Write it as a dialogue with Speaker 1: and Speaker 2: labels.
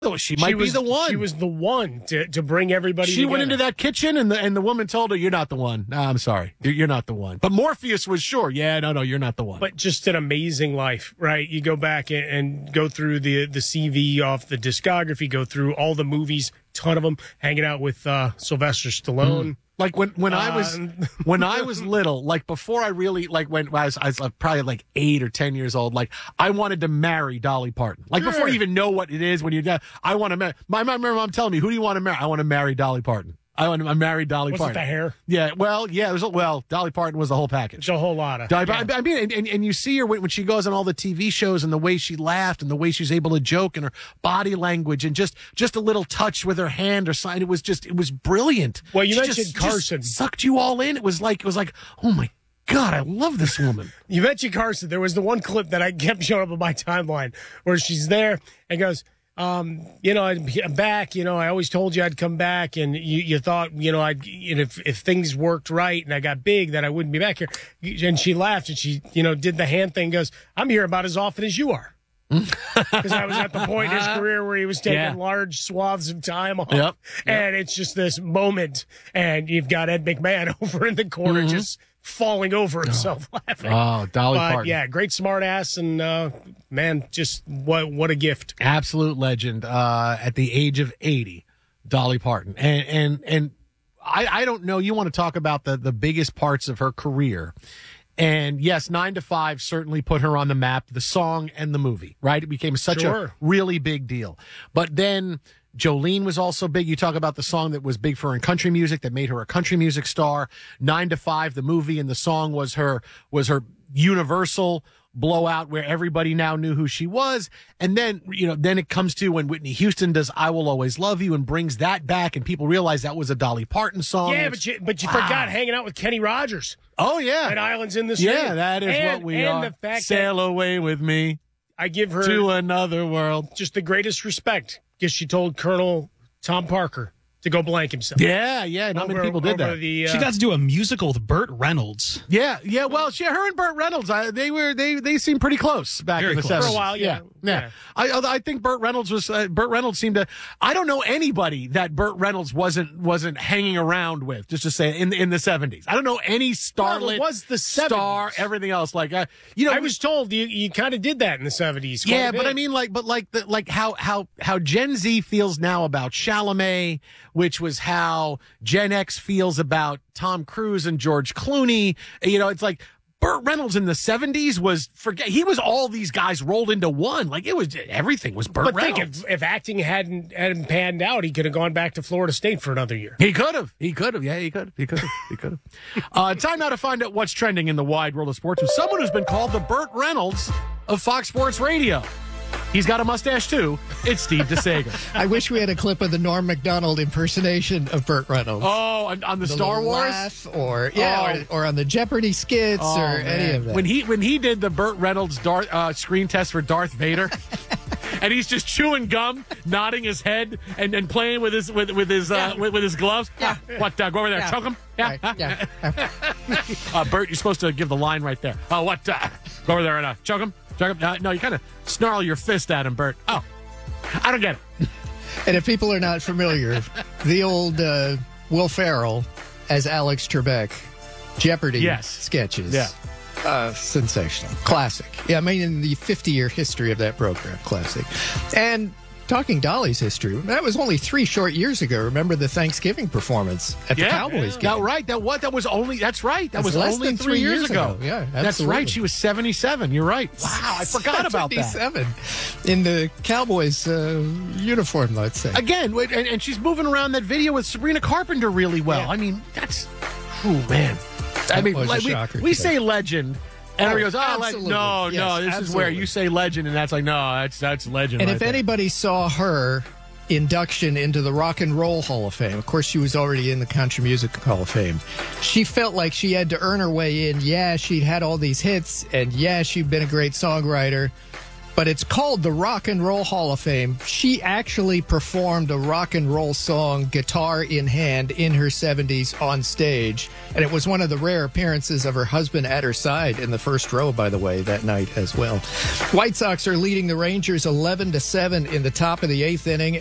Speaker 1: Oh, she might be the one.
Speaker 2: She was the one to bring everybody
Speaker 1: She
Speaker 2: together.
Speaker 1: went into that kitchen, and the woman told her, "You're not the one. No, I'm sorry. You're not the one." But Morpheus was sure. Yeah, no, you're not the one.
Speaker 2: But just an amazing life, right? You go back and go through the CV off the discography, go through all the movies, ton of them, hanging out with Sylvester Stallone.
Speaker 1: Like when I was little, like before I really when I was probably like 8 or 10 years old, like I wanted to marry Dolly Parton. Like before you even know what it is, when I want to marry. My mom telling me, "Who do you want to marry?" I want to marry Dolly Parton. I married Dolly Parton.
Speaker 2: Was it the hair?
Speaker 1: Yeah, it was. Dolly Parton was the whole package.
Speaker 2: It's a whole lot of.
Speaker 1: I mean, and you see her when she goes on all the TV shows, and the way she laughed, and the way she's able to joke, and her body language, and just a little touch with her hand or sign. It was brilliant.
Speaker 2: Well, you
Speaker 1: She
Speaker 2: mentioned Carson.
Speaker 1: just sucked you all in. It was like, oh my God, I love this woman.
Speaker 2: You mentioned Carson. There was the one clip that I kept showing up on my timeline where she's there and goes, I'm back. I always told you I'd come back, and you thought, if things worked right and I got big, that I wouldn't be back here. And she laughed and she, did the hand thing. Goes, I'm here about as often as you are, because I was at the point in his career where he was taking large swaths of time off, and it's just this moment, and you've got Ed McMahon over in the corner just falling over himself laughing.
Speaker 1: Oh, Dolly Parton.
Speaker 2: Yeah, great smart ass, and man, just what a gift.
Speaker 1: Absolute legend at the age of 80, Dolly Parton. And I don't know, you want to talk about the biggest parts of her career. And yes, 9 to 5 certainly put her on the map, the song and the movie, right? It became such a really big deal. But then Jolene was also big. You talk about the song that was big for her in country music, that made her a country music star. 9 to 5, the movie and the song was her universal blowout where everybody now knew who she was. And then, then it comes to when Whitney Houston does I Will Always Love You and brings that back, and people realize that was a Dolly Parton song.
Speaker 2: Yeah, but you forgot hanging out with Kenny Rogers.
Speaker 1: Oh, yeah.
Speaker 2: And Islands in the Stream.
Speaker 1: Yeah, that is what we are.
Speaker 2: The fact
Speaker 1: Sail away with me.
Speaker 2: I give her
Speaker 1: to another world.
Speaker 2: Just the greatest respect, because she told Colonel Tom Parker to go blank himself.
Speaker 1: Yeah. Not many people did that.
Speaker 3: She got to do a musical with Burt Reynolds.
Speaker 1: Yeah. Well, her and Burt Reynolds, they seemed pretty close back in the 70s.
Speaker 2: For a while, yeah.
Speaker 1: I think Burt Reynolds seemed to. I don't know anybody that Burt Reynolds wasn't hanging around with. Just to say, in the 70s, I don't know any starlet
Speaker 2: was the 70s.
Speaker 1: Star. Everything else, I
Speaker 2: was told you kind of did that in the 70s.
Speaker 1: Yeah, but I mean, how Gen Z feels now about Chalamet, which was how Gen X feels about Tom Cruise and George Clooney. It's like Burt Reynolds in the 70s he was all these guys rolled into one. Everything was Burt Reynolds.
Speaker 2: Think if acting hadn't panned out, he could have gone back to Florida State for another year.
Speaker 1: He could have. Yeah, he could have. Time now to find out what's trending in the wide world of sports with someone who's been called the Burt Reynolds of Fox Sports Radio. He's got a mustache, too. It's Steve DeSager.
Speaker 4: I wish we had a clip of the Norm Macdonald impersonation of Burt Reynolds.
Speaker 1: Oh, on the Star Wars?
Speaker 4: Laugh, or on the Jeopardy skits any of that.
Speaker 1: When he did the Burt Reynolds screen test for Darth Vader, and he's just chewing gum, nodding his head, and playing with his gloves.
Speaker 4: Yeah.
Speaker 1: What? Go over there, choke him. Yeah.
Speaker 4: Right. Yeah.
Speaker 1: Burt, you're supposed to give the line right there. Oh, what? Go over there and choke him. No, you kind of snarl your fist at him, Bert. Oh, I don't get it.
Speaker 4: And if people are not familiar, the old Will Ferrell as Alex Trebek Jeopardy sketches.
Speaker 1: Yeah.
Speaker 4: Sensational. Classic. Yeah, I mean, in the 50-year history of that program, classic. And talking Dolly's history, that was only 3 short years ago. Remember the Thanksgiving performance at the Cowboys game?
Speaker 1: Yeah, right. That was only. That's right. That was
Speaker 4: less
Speaker 1: only
Speaker 4: than
Speaker 1: 3 years ago.
Speaker 4: Yeah, absolutely.
Speaker 1: That's right. She was 77. You're right. Wow, I forgot about that.
Speaker 4: 77 in the Cowboys uniform, let's say.
Speaker 1: Again, and she's moving around that video with Sabrina Carpenter really well. Yeah. I mean, that's. Oh man. I mean, we say legend. And everybody goes, no, this is where you say legend, and that's that's legend.
Speaker 4: And
Speaker 1: right
Speaker 4: if
Speaker 1: there.
Speaker 4: anybody saw her induction into the Rock and Roll Hall of Fame, of course she was already in the Country Music Hall of Fame, she felt like she had to earn her way in. Yeah, she'd had all these hits, and yeah, she'd been a great songwriter, but it's called the Rock and Roll Hall of Fame. She actually performed a rock and roll song, guitar in hand, in her 70s on stage. And it was one of the rare appearances of her husband at her side in the first row, by the way, that night as well. White Sox are leading the Rangers 11-7 in the top of the 8th inning.